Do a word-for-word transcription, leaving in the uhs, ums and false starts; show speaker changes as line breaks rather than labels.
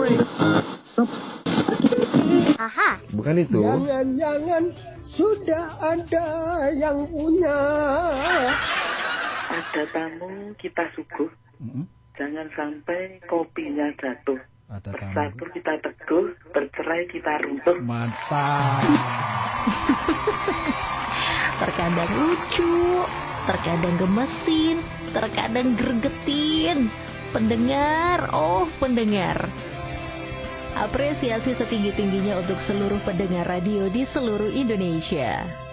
Aha.
Bukan itu.
Jangan-jangan sudah ada yang punya.
Ada tamu kita suguh.
Mm-hmm.
Jangan sampai kopinya jatuh.
Ada tamu.
Bersatu kita teguh, bercerai kita runtuh.
Mantap.
Terkadang lucu, terkadang gemesin, terkadang gregetin. Pendengar, oh pendengar. Apresiasi setinggi-tingginya untuk seluruh pendengar radio di seluruh Indonesia.